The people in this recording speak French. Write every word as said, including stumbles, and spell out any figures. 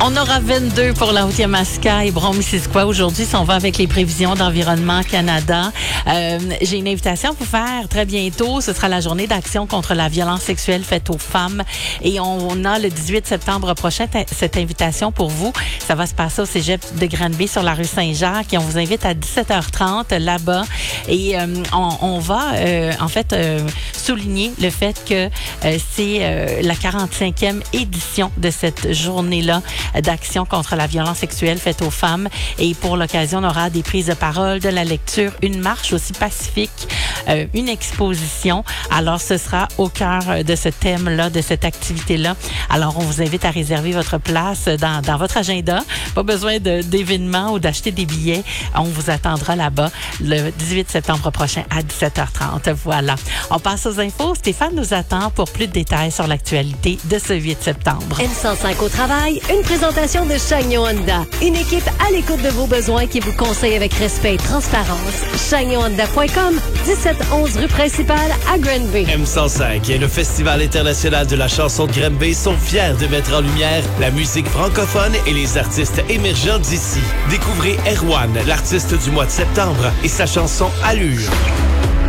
On aura vingt-deux pour la Haute-Yamaska et Brome-Missisquoi. Aujourd'hui, si on va avec les prévisions d'Environnement Canada, euh, j'ai une invitation à vous faire très bientôt. Ce sera la journée d'action contre la violence sexuelle faite aux femmes. Et on a le dix-huit septembre prochain cette invitation pour vous. Ça va se passer au cégep de Granby sur la rue Saint-Jacques et on vous invite à dix-sept heures trente là-bas. Et euh, on, on va euh, en fait euh, souligner le fait que euh, c'est euh, la quarante-cinquième édition de cette journée-là d'action contre la violence sexuelle faite aux femmes. Et pour l'occasion, on aura des prises de parole, de la lecture, une marche aussi pacifique, euh, une exposition. Alors, ce sera au cœur de ce thème-là, de cette activité-là. Alors, on vous invite à réserver votre place dans, dans votre agenda. Pas besoin de, d'événements ou d'acheter des billets. On vous attendra là-bas le dix-huit septembre prochain à dix-sept heures trente. Voilà. On passe aux infos. Stéphane nous attend pour plus de détails sur l'actualité de ce huit septembre. M cent cinq au travail, une présentation de Chagnon Honda. Une équipe à l'écoute de vos besoins qui vous conseille avec respect et transparence. chagnon honda point com, dix-sept onze rue principale à Granby. M cent cinq et le Festival international de la chanson de Granby sont fiers de mettre en lumière la musique francophone et les artistes émergents d'ici. Découvrez Erwan, l'artiste du mois de septembre, et sa chanson Allure.